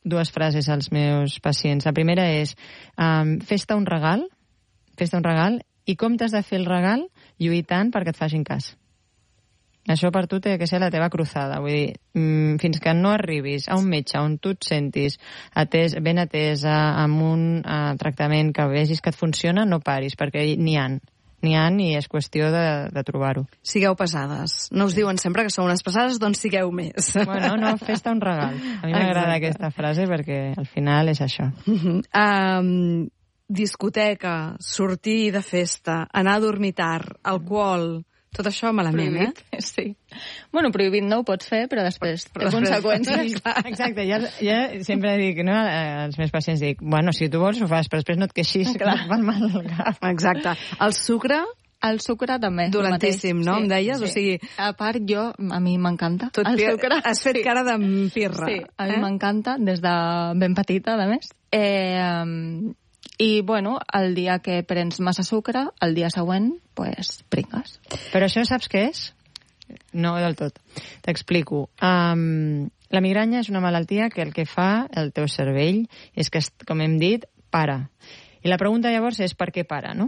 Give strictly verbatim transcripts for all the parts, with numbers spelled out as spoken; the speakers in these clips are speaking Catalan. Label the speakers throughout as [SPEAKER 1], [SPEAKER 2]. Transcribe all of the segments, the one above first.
[SPEAKER 1] dues frases als meus pacients. La primera és, um, fes-te un regal, fes-te un regal, i com t'has de fer el regal lluitant perquè et facin cas. Això per tu té que ser la teva cruzada. Vull dir, mmm, fins que no arribis a un metge on tu et sentis atès, ben atesa, amb un uh, tractament que vegis que et funciona, no paris, perquè n'hi ha. N'hi ha i és qüestió de, de trobar-ho.
[SPEAKER 2] Sigueu pesades. No us diuen sempre que sou unes pesades, doncs sigueu més.
[SPEAKER 1] Bueno, no, fes-te un regal. A mi m'agrada aquesta frase perquè al final és això.
[SPEAKER 2] Uh-huh. Um, discoteca, sortir de festa, anar a dormir tard, alcohol... Tot això malament,
[SPEAKER 3] prohibit,
[SPEAKER 2] eh?
[SPEAKER 3] Sí. Bueno, prohibit no ho pots fer, però després té conseqüències.
[SPEAKER 1] Exacte, ja, ja sempre dic, no, als meus pacients dic, bueno, si tu vols ho fas, però després no et queixis, que et fan mal al cap.
[SPEAKER 2] Exacte. El sucre...
[SPEAKER 3] El sucre també.
[SPEAKER 2] Dolentíssim, no? Sí, em deies? Sí. O sigui...
[SPEAKER 3] A part, jo, a mi m'encanta el
[SPEAKER 2] pir...
[SPEAKER 3] sucre.
[SPEAKER 2] Has fet sí. cara de pirra.
[SPEAKER 3] Sí, a mi
[SPEAKER 2] eh?
[SPEAKER 3] m'encanta, des de ben petita, a més. Eh... Um... I, bueno, el dia que prens massa sucre, el dia següent, pues, pringues.
[SPEAKER 1] Però això saps què és? No del tot. T'explico. Um, la migranya és una malaltia que el que fa el teu cervell és que, com hem dit, para. I la pregunta llavors és per què para, no?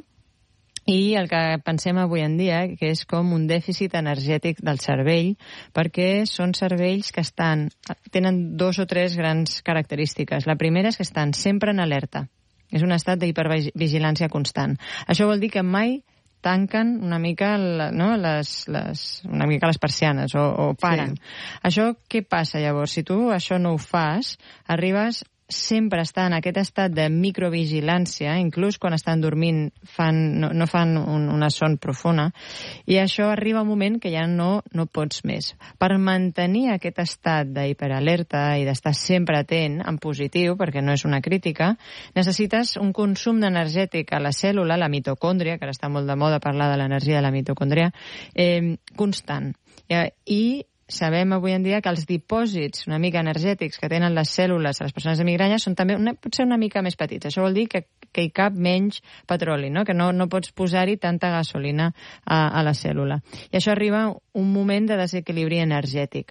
[SPEAKER 1] I el que pensem avui en dia, que és com un dèficit energètic del cervell, perquè són cervells que estan, tenen dos o tres grans característiques. La primera és que estan sempre en alerta. És un estat d'hipervigilància constant. Això vol dir que mai tanquen una mica, no, les, les, una mica les persianes o, o paren. Sí. Això què passa llavors? Si tu això no ho fas, arribes sempre a estar en aquest estat de microvigilància, inclús quan estan dormint fan, no, no fan un, una son profunda, i això arriba un moment que ja no, no pots més. Per mantenir aquest estat d'hiperalerta i d'estar sempre atent, en positiu, perquè no és una crítica, necessites un consum energètic a la cèl·lula, la mitocòndria, que ara està molt de moda parlar de l'energia de la mitocòndria, eh, constant. I, i sabem avui en dia que els dipòsits una mica energètics que tenen les cèl·lules a les persones de migranya són també una, potser una mica més petits. Això vol dir que, que hi cap menys petroli, no? Que no, no pots posar-hi tanta gasolina a, a la cèl·lula. I això arriba un moment de desequilibri energètic.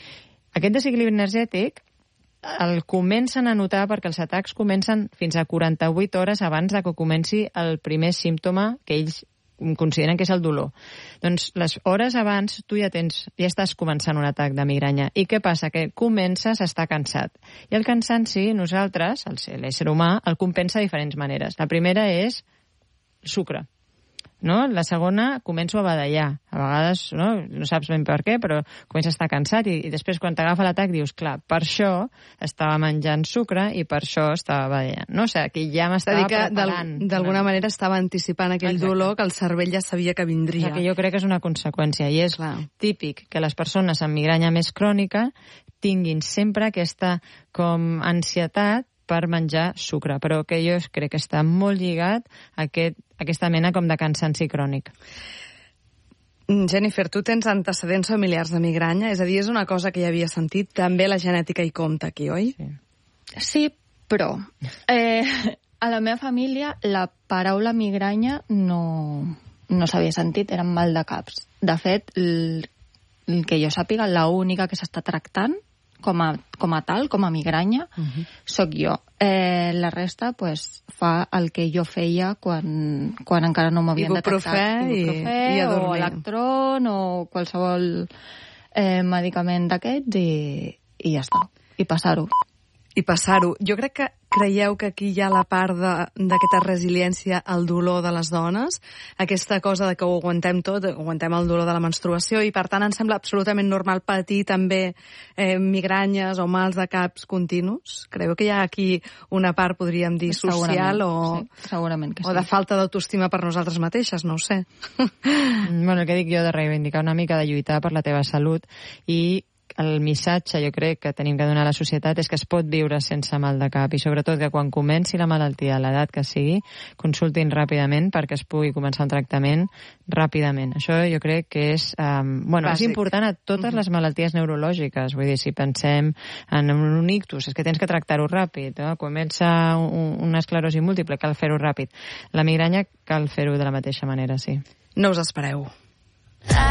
[SPEAKER 1] Aquest desequilibri energètic el comencen a notar perquè els atacs comencen fins a quaranta-vuit hores abans de que comenci el primer símptoma que ells consideren que és el dolor. Doncs les hores abans tu ja tens, ja estàs començant un atac de migranya. I què passa? Que comences a estar cansat. I el cansanci, nosaltres, l'ésser humà, el compensa de diferents maneres. La primera és sucre. No? La segona, començo a badallar. A vegades no, no saps ben per què, però comences a estar cansat i, i després quan t'agafa l'atac dius, clar, per això estava menjant sucre i per això estava badallant. No? O sigui, que ja m'estava preparant.
[SPEAKER 2] D'alguna manera estava anticipant aquell Exacte. dolor que el cervell ja sabia que vindria.
[SPEAKER 1] O sigui, que jo crec que és una conseqüència i és clar. típic que les persones amb migranya més crònica tinguin sempre aquesta com ansietat per menjar sucre, però que jo crec que està molt lligat a aquest, aquesta mena com de cansanci crònic.
[SPEAKER 2] Jennifer, tu tens antecedents familiars de migranya, és a dir, és una cosa que ja havia sentit, també la genètica hi compta aquí, oi?
[SPEAKER 3] Sí, sí però eh, a la meva família la paraula migranya no, no s'havia sentit, eren mal de caps. De fet, el, el que jo sàpiga, l'única que s'està tractant com a, com a tal, com a migranya, uh-huh. sóc jo. Eh, la resta, pues, fa el que jo feia quan, quan encara no m'havien detectat.
[SPEAKER 2] Ibuprofè i, i a dormir.
[SPEAKER 3] O electron, o qualsevol eh, medicament d'aquests, i, i ja està. I passar-ho.
[SPEAKER 2] I passar-ho. Jo crec que creieu que aquí hi ha la part d'aquesta resiliència al dolor de les dones, aquesta cosa de que ho aguantem tot, aguantem el dolor de la menstruació, i per tant ens sembla absolutament normal patir també eh, migranyes o mals de caps continus? Creieu que hi ha aquí una part, podríem dir, social o,
[SPEAKER 3] sí, segurament que sí.
[SPEAKER 2] o de falta d'autoestima per nosaltres mateixes? No ho sé.
[SPEAKER 1] Bueno, el que dic jo de reivindicar una mica, de lluitar per la teva salut, i el missatge, jo crec, que tenim que donar a la societat és que es pot viure sense mal de cap i sobretot que quan comenci la malaltia a l'edat que sigui, consultin ràpidament perquè es pugui començar un tractament ràpidament. Això jo crec que és, um, bueno, és important a totes les malalties neurològiques. Vull dir, si pensem en un ictus, és que tens que tractar-ho ràpid. No? Comença un, una esclerosi múltiple, cal fer-ho ràpid. La migranya cal fer-ho de la mateixa manera, sí.
[SPEAKER 2] No us espereu.